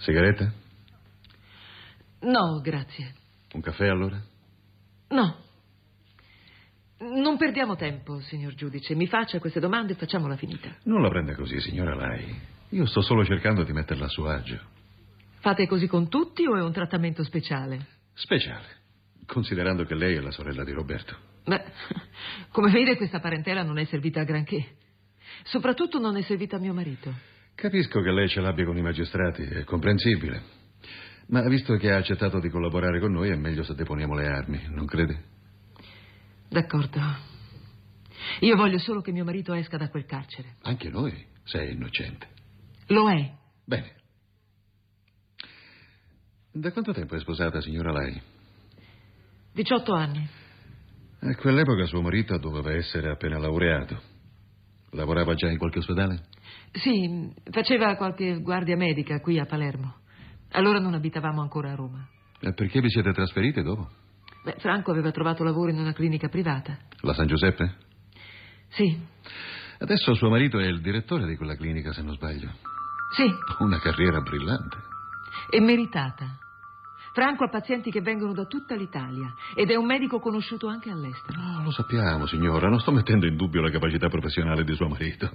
Sigaretta? No, grazie. Un caffè allora? No. Non perdiamo tempo, signor giudice. Mi faccia queste domande e facciamola finita. Non la prenda così, signora Lai. Io sto solo cercando di metterla a suo agio. Fate così con tutti o è un trattamento speciale? Speciale, considerando che lei è la sorella di Roberto. Beh, come vede questa parentela non è servita a granché. Soprattutto non è servita a mio marito. Capisco che lei ce l'abbia con i magistrati, è comprensibile. Ma visto che ha accettato di collaborare con noi, è meglio se deponiamo le armi, non crede? D'accordo. Io voglio solo che mio marito esca da quel carcere. Anche noi, se è innocente. Lo è. Bene. Da quanto tempo è sposata, signora Lai? 18 anni. A quell'epoca suo marito doveva essere appena laureato. Lavorava già in qualche ospedale? Sì, faceva qualche guardia medica qui a Palermo. Allora non abitavamo ancora a Roma. E perché vi siete trasferite dopo? Beh, Franco aveva trovato lavoro in una clinica privata. La San Giuseppe? Sì. Adesso suo marito è il direttore di quella clinica, se non sbaglio. Sì. Una carriera brillante. E meritata. Franco ha pazienti che vengono da tutta l'Italia ed è un medico conosciuto anche all'estero. No, lo sappiamo, signora. Non sto mettendo in dubbio la capacità professionale di suo marito.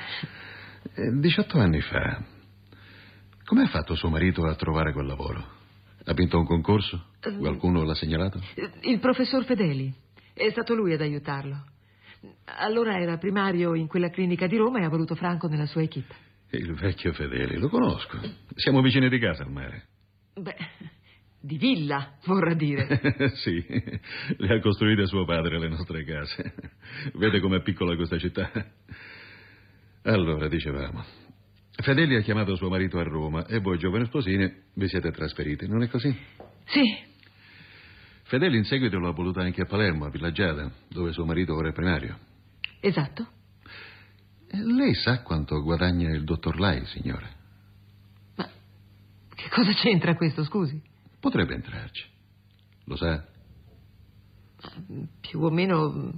18 anni fa, come ha fatto suo marito a trovare quel lavoro? Ha vinto un concorso? Qualcuno l'ha segnalato? Il professor Fedeli. È stato lui ad aiutarlo. Allora era primario in quella clinica di Roma e ha voluto Franco nella sua equipe. Il vecchio Fedeli, lo conosco. Siamo vicini di casa al mare. Beh, di villa, vorrà dire. Sì, le ha costruite suo padre le nostre case. Vede com'è piccola questa città. Allora, dicevamo, Fedeli ha chiamato suo marito a Roma e voi, giovani sposini, vi siete trasferiti, non è così? Sì. Fedeli in seguito lo ha voluto anche a Palermo, a Villa Giada, dove suo marito ora è primario. Esatto. E lei sa quanto guadagna il dottor Lai, signora? Ma che cosa c'entra questo, scusi? Potrebbe entrarci. Lo sa? Più o meno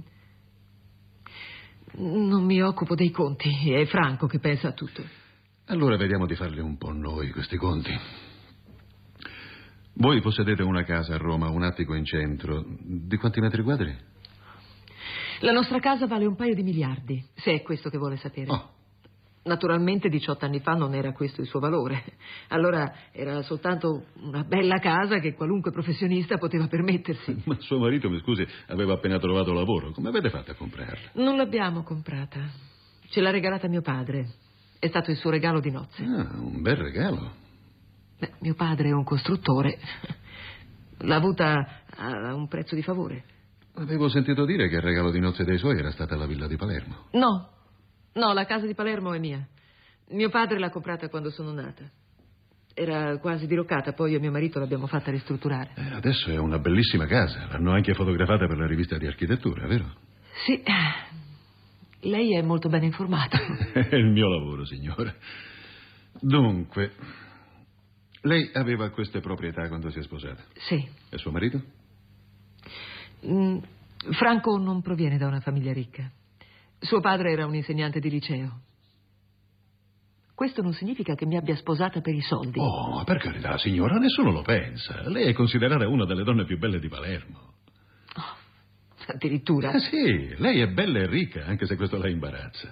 non mi occupo dei conti. È Franco che pensa a tutto. Allora vediamo di farli un po' noi, questi conti. Voi possedete una casa a Roma, un attico in centro. Di quanti metri quadri? La nostra casa vale un paio di miliardi, se è questo che vuole sapere. Oh. Naturalmente 18 anni fa non era questo il suo valore. Allora era soltanto una bella casa che qualunque professionista poteva permettersi. Ma suo marito, mi scusi, aveva appena trovato lavoro. Come avete fatto a comprarla? Non l'abbiamo comprata. Ce l'ha regalata mio padre. È stato il suo regalo di nozze. Ah, un bel regalo. Beh, mio padre è un costruttore. L'ha avuta a un prezzo di favore. Avevo sentito dire che il regalo di nozze dei suoi era stata la villa di Palermo. No, la casa di Palermo è mia. Mio padre l'ha comprata quando sono nata. Era quasi diroccata, poi io e mio marito l'abbiamo fatta ristrutturare. Adesso è una bellissima casa. L'hanno anche fotografata per la rivista di architettura, vero? Sì. Lei è molto ben informato. È il mio lavoro, signora. Dunque, lei aveva queste proprietà quando si è sposata? Sì. E suo marito? Franco non proviene da una famiglia ricca. Suo padre era un insegnante di liceo. Questo non significa che mi abbia sposata per i soldi. Oh, ma per carità, signora, nessuno lo pensa. Lei è considerata una delle donne più belle di Palermo. Oh, addirittura? Sì, lei è bella e ricca, anche se questo la imbarazza.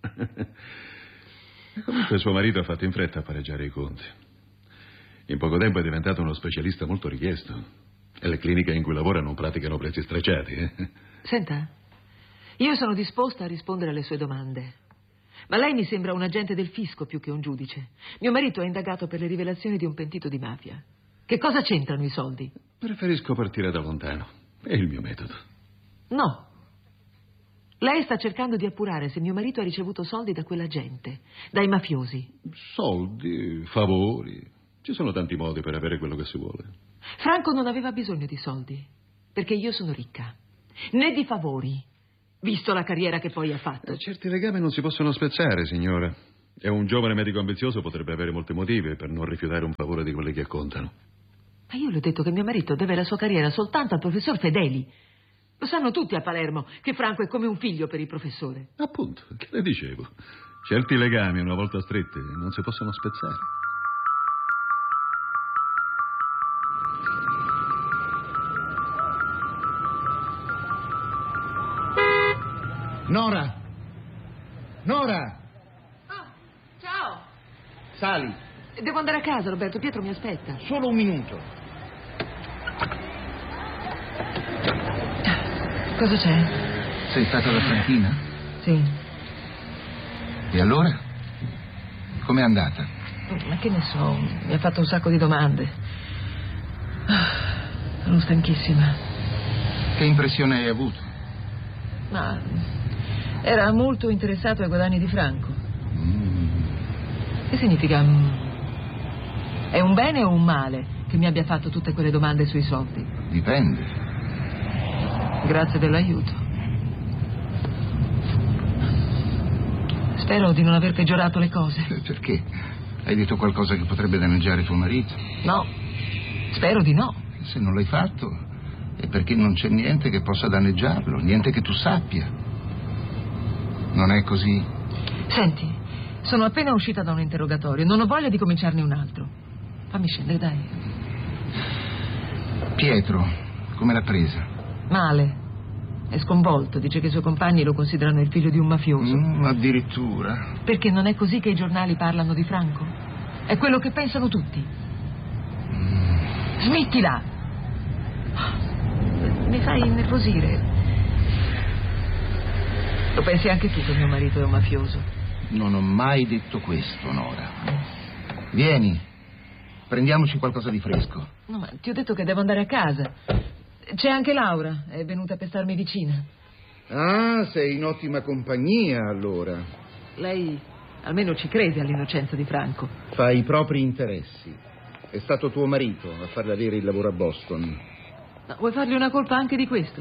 E comunque suo marito ha fatto in fretta a pareggiare i conti. In poco tempo è diventato uno specialista molto richiesto. E le cliniche in cui lavora non praticano prezzi stracciati, Senta, io sono disposta a rispondere alle sue domande. Ma lei mi sembra un agente del fisco più che un giudice. Mio marito è indagato per le rivelazioni di un pentito di mafia. Che cosa c'entrano i soldi? Preferisco partire da lontano. È il mio metodo. No. Lei sta cercando di appurare se mio marito ha ricevuto soldi da quella gente, dai mafiosi. Soldi, favori. Ci sono tanti modi per avere quello che si vuole. Franco non aveva bisogno di soldi, perché io sono ricca. Né di favori, visto la carriera che poi ha fatto. Certi legami non si possono spezzare, signora. E un giovane medico ambizioso potrebbe avere molti motivi per non rifiutare un favore di quelli che contano. Ma io le ho detto che mio marito deve la sua carriera soltanto al professor Fedeli. Lo sanno tutti a Palermo che Franco è come un figlio per il professore. Appunto, che le dicevo. Certi legami, una volta stretti, non si possono spezzare. Nora! Nora! Ah, ciao! Sali, Devo andare a casa, Roberto. Pietro mi aspetta. solo un minuto. Cosa c'è? Sei stata da Franchina? Sì. E allora? Com'è andata? Ma che ne so, mi ha fatto un sacco di domande. Sono stanchissima. Che impressione hai avuto? Ma era molto interessato ai guadagni di Franco. Che significa? È un bene o un male che mi abbia fatto tutte quelle domande sui soldi? Dipende. Grazie dell'aiuto. Spero di non aver peggiorato le cose. Perché? Hai detto qualcosa che potrebbe danneggiare tuo marito? No, spero di no. Se non l'hai fatto è perché non c'è niente che possa danneggiarlo, niente che tu sappia. Non è così? Senti, sono appena uscita da un interrogatorio, non ho voglia di cominciarne un altro. Fammi scendere, dai. Pietro, come l'ha presa? Male. È sconvolto, dice che i suoi compagni lo considerano il figlio di un mafioso. Addirittura. Perché non è così che i giornali parlano di Franco? È quello che pensano tutti. Smettila! Mi fai innervosire. Lo pensi anche tu che mio marito è un mafioso? Non ho mai detto questo, Nora. Vieni, prendiamoci qualcosa di fresco. No, ma ti ho detto che devo andare a casa. C'è anche Laura, è venuta per starmi vicina. Ah, sei in ottima compagnia, allora. Lei almeno ci crede all'innocenza di Franco. Fa i propri interessi. È stato tuo marito a farle avere il lavoro a Boston. Ma vuoi fargli una colpa anche di questo?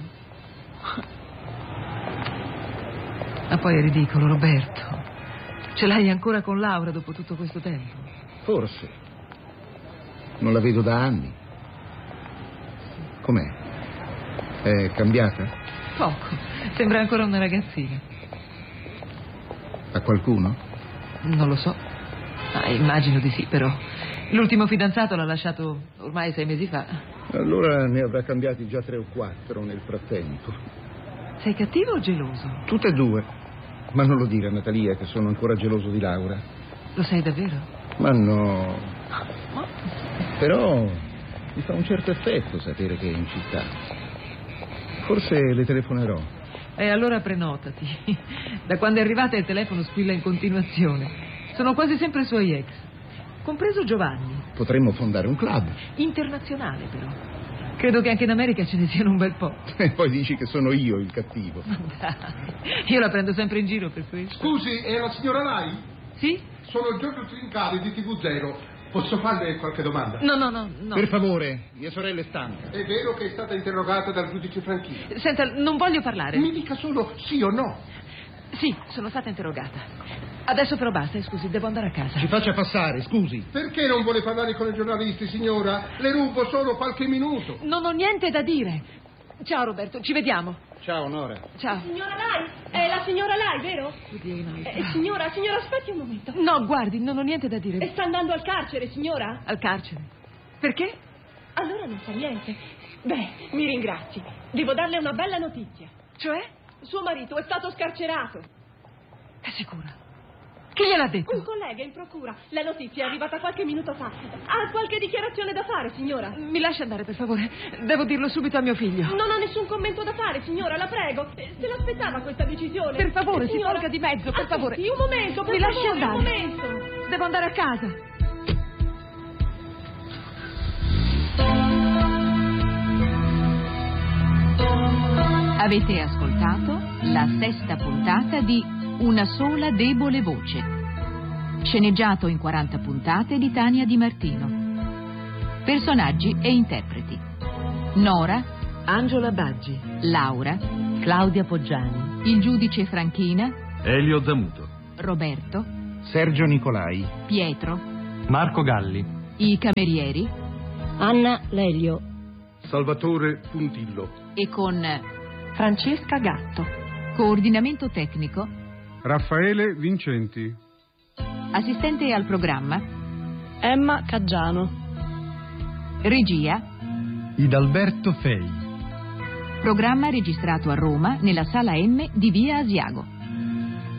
Ma poi è ridicolo, Roberto. Ce l'hai ancora con Laura dopo tutto questo tempo? Forse. Non la vedo da anni. Com'è? È cambiata? Poco. Sembra ancora una ragazzina. Ha qualcuno? Non lo so. Immagino di sì, però. L'ultimo fidanzato l'ha lasciato ormai 6 mesi fa. Allora ne avrà cambiati già 3 o 4 nel frattempo. Sei cattivo o geloso? Tutte e due. Ma non lo dire a Natalia che sono ancora geloso di Laura. Lo sei davvero? Ma no. Però mi fa un certo effetto sapere che è in città. Forse le telefonerò. E allora prenotati. Da quando è arrivata il telefono squilla in continuazione. Sono quasi sempre i suoi ex. Compreso Giovanni. Potremmo fondare un club. Internazionale, però. Credo che anche in America ce ne siano un bel po'. E poi dici che sono io il cattivo. Dai, io la prendo sempre in giro per questo. Scusi, è la signora Lai? Sì? Sono Giorgio Trincari di TV0. Posso farle qualche domanda? No. Per favore, mia sorella è stanca. È vero che è stata interrogata dal giudice Franchini? Senta, non voglio parlare. Mi dica solo sì o no. Sì, sono stata interrogata. Adesso però basta, scusi, devo andare a casa. Ci faccia passare, scusi. Perché non vuole parlare con i giornalisti, signora? Le rubo solo qualche minuto. Non ho niente da dire. Ciao Roberto, ci vediamo. Ciao, Nora. Ciao. Signora Lai, è la signora Lai, vero? Oddio, no. Signora, aspetti un momento. No, guardi, non ho niente da dire. E sta andando al carcere, signora? Al carcere. Perché? Allora non sa niente. Beh, mi ringrazi. Devo darle una bella notizia. Cioè? Suo marito è stato scarcerato. È sicura? Chi gliel'ha detto? Un collega in procura. La notizia è arrivata qualche minuto fa. Ha qualche dichiarazione da fare, signora? Mi lasci andare, per favore. Devo dirlo subito a mio figlio. Non ho nessun commento da fare, signora, la prego. Se l'aspettava questa decisione. Per favore, signora... si ponga di mezzo, per favore. Aspetti, un momento, per Mi lasci favore, andare. un momento. Devo andare a casa. Avete ascoltato la 6ª puntata di Una sola debole voce, sceneggiato in 40 puntate di Tania Di Martino. Personaggi e interpreti: Nora, Angela Baggi, Laura, Claudia Poggiani, il giudice Franchina, Elio Damuto, Roberto, Sergio Nicolai. Pietro, Marco Galli, i camerieri Anna Lelio. Salvatore Puntillo. e con Francesca Gatto. coordinamento tecnico, Raffaele Vincenti, assistente al programma, Emma Caggiano. regia, Idalberto Fei. Programma registrato a Roma nella Sala M di Via Asiago.